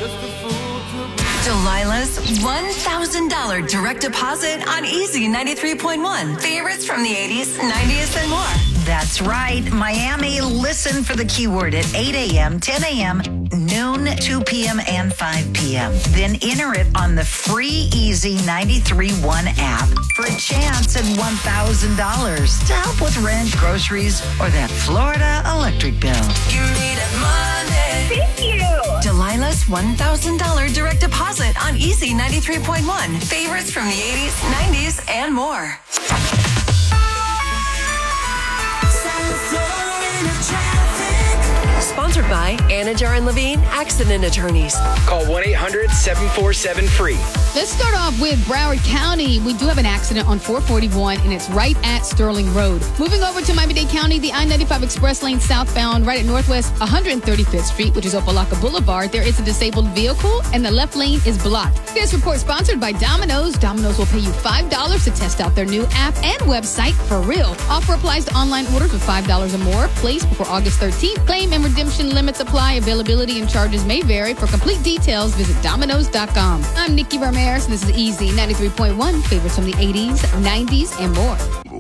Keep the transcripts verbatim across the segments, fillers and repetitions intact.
Delilah's one thousand dollars direct deposit on Easy ninety-three point one. Favorites from the eighties, nineties, and more. That's right. Miami, listen for the keyword at eight a.m., ten a.m., noon, two p.m., and five p.m. Then enter it on the free Easy ninety-three point one app for a chance at one thousand dollars to help with rent, groceries, or that Florida electric bill. You need it Monday. Thank you. Delilah's one thousand dollars direct deposit on Easy ninety-three point one. Favorites from the eighties, nineties, and more. Sponsored by Anajar and Levine Accident Attorneys. Call one eight hundred seven four seven free. Let's start off with Broward County. We do have an accident on four forty-one, and it's right at Sterling Road. Moving over to Miami-Dade County, the I ninety-five Express Lane southbound, right at Northwest one hundred thirty-fifth Street, which is Opelika Boulevard. There is a disabled vehicle, and the left lane is blocked. This report sponsored by Domino's. Domino's will pay you five dollars to test out their new app and website for real. Offer applies to online orders with five dollars or more. Placed before August thirteenth. Claim and redemption limits apply. Availability and charges may vary. For complete details, visit Domino's dot com. I'm Nikki Ramirez. This is Easy ninety-three point one. Favorites from the eighties, nineties, and more.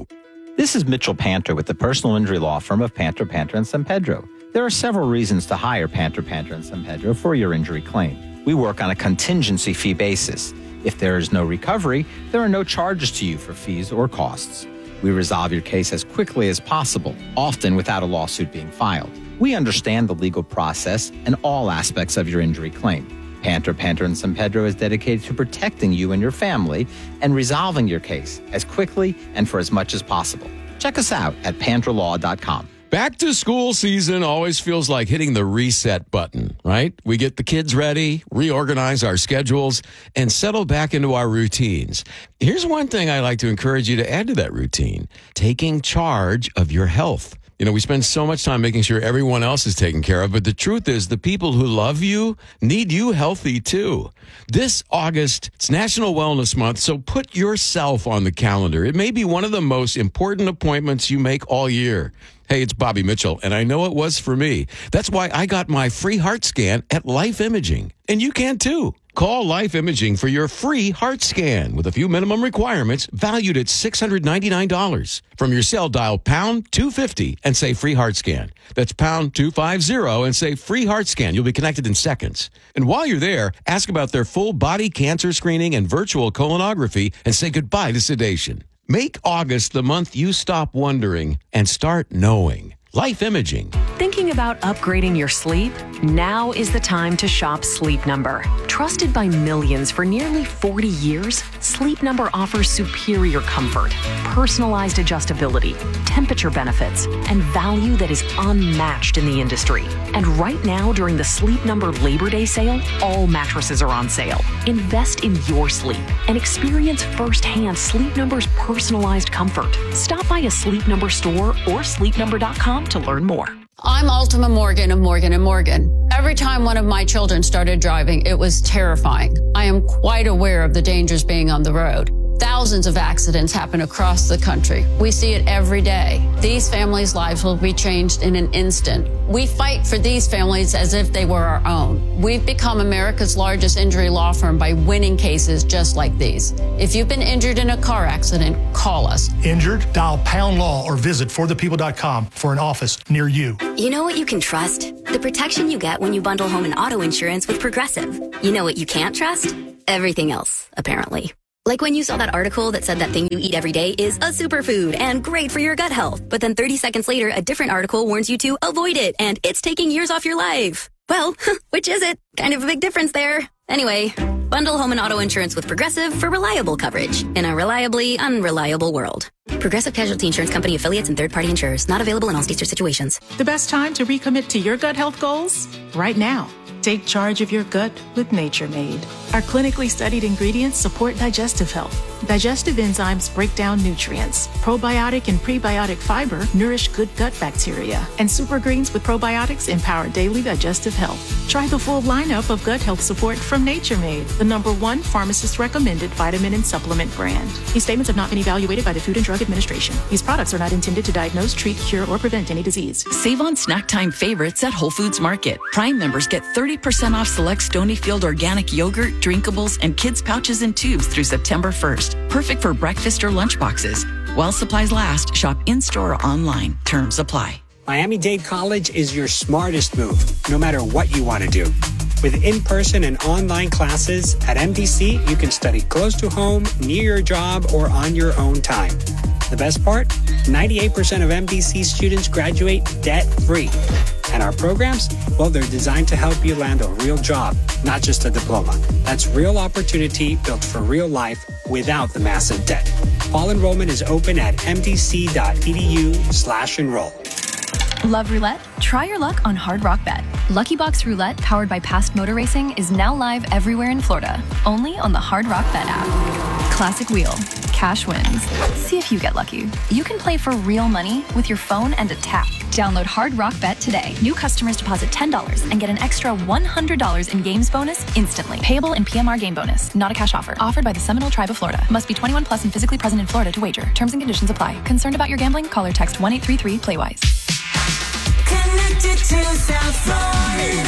This is Mitchell Panter with the personal injury law firm of Panter, Panter, and San Pedro. There are several reasons to hire Panter, Panter, and San Pedro for your injury claim. We work on a contingency fee basis. If there is no recovery, there are no charges to you for fees or costs. We resolve your case as quickly as possible, often without a lawsuit being filed. We understand the legal process and all aspects of your injury claim. Panter, Panter, and San Pedro is dedicated to protecting you and your family and resolving your case as quickly and for as much as possible. Check us out at panter law dot com. Back to school season always feels like hitting the reset button, right? We get the kids ready, reorganize our schedules, and settle back into our routines. Here's one thing I like to encourage you to add to that routine: taking charge of your health. You know, we spend so much time making sure everyone else is taken care of, but the truth is the people who love you need you healthy too. This August, it's National Wellness Month, so put yourself on the calendar. It may be one of the most important appointments you make all year. Hey, it's Bobby Mitchell, and I know it was for me. That's why I got my free heart scan at Life Imaging, and you can too. Call Life Imaging for your free heart scan with a few minimum requirements valued at six hundred ninety-nine dollars. From your cell, dial pound two fifty and say free heart scan. That's pound two fifty and say free heart scan. You'll be connected in seconds. And while you're there, ask about their full body cancer screening and virtual colonography and say goodbye to sedation. Make August the month you stop wondering and start knowing. Life Imaging. Thinking about upgrading your sleep? Now is the time to shop Sleep Number. Trusted by millions for nearly forty years, Sleep Number offers superior comfort, personalized adjustability, temperature benefits, and value that is unmatched in the industry. And right now, during the Sleep Number Labor Day sale, all mattresses are on sale. Invest in your sleep and experience firsthand Sleep Number's personalized comfort. Stop by a Sleep Number store or sleep number dot com to learn more. I'm Ultima Morgan of Morgan and Morgan. Every time one of my children started driving, it was terrifying. I am quite aware of the dangers being on the road. Thousands of accidents happen across the country. We see it every day. These families' lives will be changed in an instant. We fight for these families as if they were our own. We've become America's largest injury law firm by winning cases just like these. If you've been injured in a car accident, call us. Injured? Dial pound law or visit for the people dot com for an office near you. You know what you can trust? The protection you get when you bundle home and auto insurance with Progressive. You know what you can't trust? Everything else, apparently. Like when you saw that article that said that thing you eat every day is a superfood and great for your gut health. But then thirty seconds later, a different article warns you to avoid it and it's taking years off your life. Well, which is it? Kind of a big difference there. Anyway, bundle home and auto insurance with Progressive for reliable coverage in a reliably unreliable world. Progressive Casualty Insurance Company affiliates and third-party insurers. Not available in all states or situations. The best time to recommit to your gut health goals? Right now. Take charge of your gut with Nature Made. Our clinically studied ingredients support digestive health, Digestive enzymes break down nutrients. Probiotic and prebiotic fiber nourish good gut bacteria. And Super Greens with probiotics empower daily digestive health. Try the full lineup of gut health support from Nature Made, the number one pharmacist-recommended vitamin and supplement brand. These statements have not been evaluated by the Food and Drug Administration. These products are not intended to diagnose, treat, cure, or prevent any disease. Save on snack time favorites at Whole Foods Market. Prime members get thirty percent off select Stonyfield organic yogurt, drinkables, and kids' pouches and tubes through September first. Perfect for breakfast or lunch boxes. While supplies last, shop in-store or online. Terms apply. Miami-Dade College is your smartest move, no matter what you want to do. With in-person and online classes at M D C, you can study close to home, near your job, or on your own time. The best part? ninety-eight percent of M D C students graduate debt-free. And our programs? Well, they're designed to help you land a real job, not just a diploma. That's real opportunity built for real life without the massive debt. Fall enrollment is open at mdc.edu slash enroll. Love roulette? Try your luck on Hard Rock Bet. Lucky Box Roulette, powered by Past Motor Racing, is now live everywhere in Florida, only on the Hard Rock Bet app. Classic wheel, cash wins. See if you get lucky. You can play for real money with your phone and a tap. Download Hard Rock Bet today. New customers deposit ten dollars and get an extra one hundred dollars in games bonus instantly. Payable in P M R game bonus. Not a cash offer. Offered by the Seminole Tribe of Florida. Must be twenty-one plus and physically present in Florida to wager. Terms and conditions apply. Concerned about your gambling? Call or text one eight three three play wise. Connected to South Florida.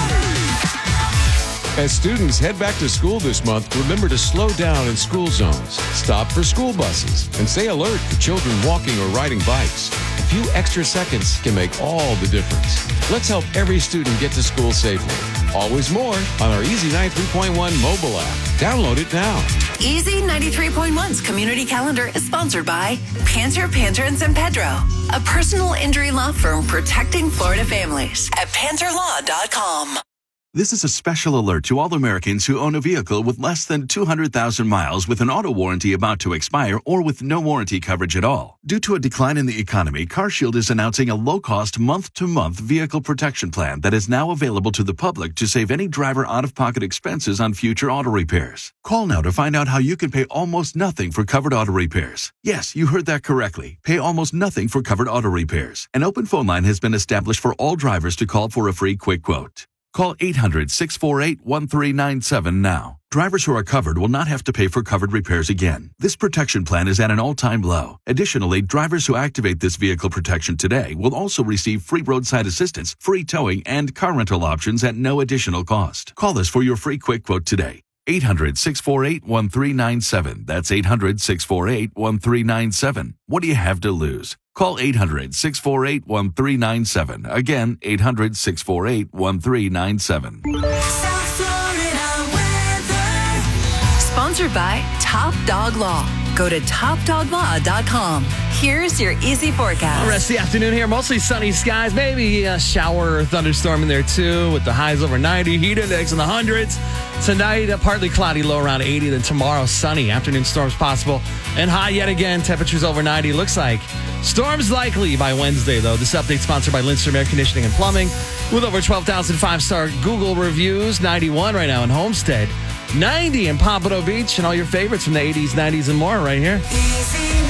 As students head back to school this month, remember to slow down in school zones, stop for school buses, and stay alert for children walking or riding bikes. A few extra seconds can make all the difference. Let's help every student get to school safely. Always more on our Easy ninety-three point one mobile app. Download it now. Easy ninety-three point one's community calendar is sponsored by Panter, Panter and San Pedro, a personal injury law firm protecting Florida families at panter law dot com. This is a special alert to all Americans who own a vehicle with less than two hundred thousand miles with an auto warranty about to expire or with no warranty coverage at all. Due to a decline in the economy, CarShield is announcing a low-cost month-to-month vehicle protection plan that is now available to the public to save any driver out-of-pocket expenses on future auto repairs. Call now to find out how you can pay almost nothing for covered auto repairs. Yes, you heard that correctly. Pay almost nothing for covered auto repairs. An open phone line has been established for all drivers to call for a free quick quote. Call eight hundred, six four eight, one three nine seven now. Drivers who are covered will not have to pay for covered repairs again. This protection plan is at an all-time low. Additionally, drivers who activate this vehicle protection today will also receive free roadside assistance, free towing, and car rental options at no additional cost. Call us for your free quick quote today. eight hundred, six four eight, one three nine seven. That's eight hundred, six four eight, one three nine seven. What do you have to lose? Call eight hundred, six four eight, one three nine seven. Again, eight hundred, six four eight, one three nine seven. South Florida weather. Sponsored by Top Dog Law. Go to top dog law dot com. Here's your easy forecast. The rest of the afternoon here, mostly sunny skies, maybe a shower or thunderstorm in there too, with the highs over ninety, heat index in the hundreds. Tonight, a partly cloudy, low around eighty. Then tomorrow, sunny, afternoon storms possible, and high yet again. Temperatures over ninety. Looks like storms likely by Wednesday, though. This update sponsored by Lindstrom Air Conditioning and Plumbing, with over twelve thousand five-star Google reviews. ninety-one right now in Homestead, ninety in Pompano Beach, and all your favorites from the eighties, nineties, and more right here.